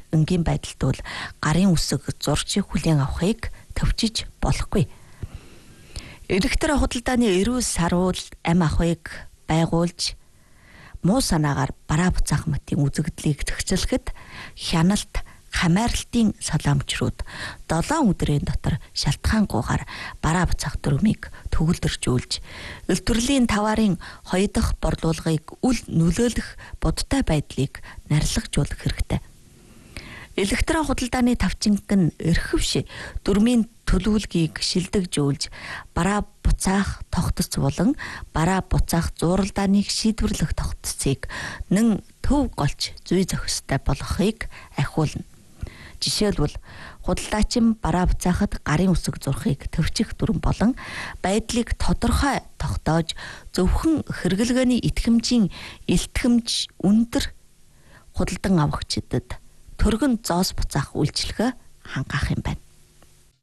энгийн байдалд бол гарын үсэг зурчийг хүлээн авахыг төвчиж болохгүй. Электр худалдааны эрүүл саруул амь ахуйг байгуулж муу санаагаар бараа буцаах мэтийн үзэгдлийг төгсөлөхөд хяналт хамааралтын салаамчрууд 7 өдрийн дотор шалтгаангүйгээр бараа буцаах дүрмийг төгөлдржүүлж эл төрлийн таварын 2 дахь борлуулгыг үл нөлөөлөх будтай байдлыг нарилгажуулах хэрэгтэй. Электрон худалдааны тавчинг нь эрхэвш дүрмийн төлөвлөгийг шилдэгжүүлж бараа буцаах тогтц болон бараа буцаах зууралдааныг шийдвэрлэх тогтцыг нэн төв голч зүй зохистой болгохыг ахиулна. Жишээлбэл худалдаачин бараа буцаахад гарын үсэг зурхыг төвчих дүрм болон байдлыг тодорхой тогтоож зөвхөн хэрэглгээний итгэмжийн илтгэмж өндөр худалдан авагчдад төргөн зоос буцаах үйлчилгээ хангаах юм байна.